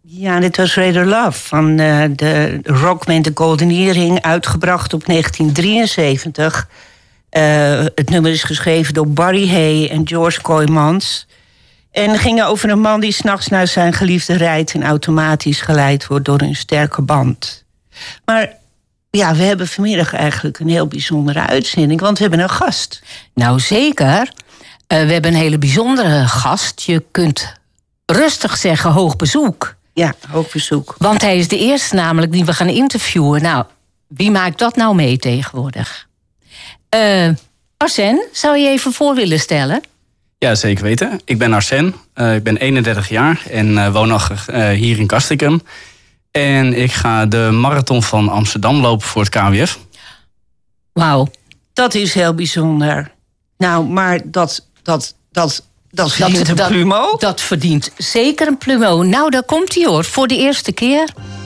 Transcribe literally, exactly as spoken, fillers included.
Ja, dit was Radar Love van uh, de rockband The Golden Earring, uitgebracht op negentien drieënzeventig. Uh, het nummer is geschreven door Barry Hay en George Kooijmans. En het ging over een man die 's nachts naar zijn geliefde rijdt en automatisch geleid wordt door een sterke band. Maar ja, we hebben vanmiddag eigenlijk een heel bijzondere uitzending, want we hebben een gast. Nou, zeker. Uh, we hebben een hele bijzondere gast. Je kunt rustig zeggen hoog bezoek. Ja, hoog bezoek. Want hij is de eerste namelijk die we gaan interviewen. Nou, wie maakt dat nou mee tegenwoordig? Uh, Arsène, zou je even voor willen stellen? Ja, zeker weten. Ik ben Arsène. Uh, ik ben eenendertig jaar en uh, woonachtig uh, hier in Castricum. En ik ga de marathon van Amsterdam lopen voor het K W F. Wauw. Dat is heel bijzonder. Nou, maar dat, dat, dat, dat verdient dat, een dat, plumeau. Dat verdient zeker een plumeau. Nou, daar komt hij hoor, voor de eerste keer.